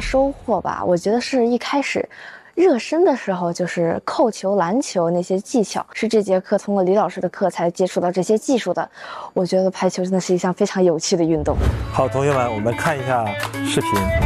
收获吧，我觉得是一开始热身的时候，就是扣球、篮球那些技巧，是这节课通过李老师的课才接触到这些技术的。我觉得排球真的是一项非常有趣的运动。 好，同学们，我们看一下视频。